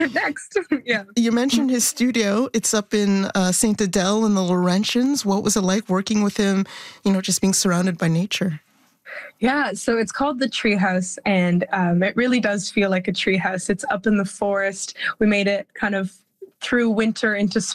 next. Yeah. You mentioned his studio. It's up in Saint Adele in the Laurentians. What was it like working with him, just being surrounded by nature? Yeah, so it's called the Treehouse, and it really does feel like a treehouse. It's up in the forest. We made it kind of through winter into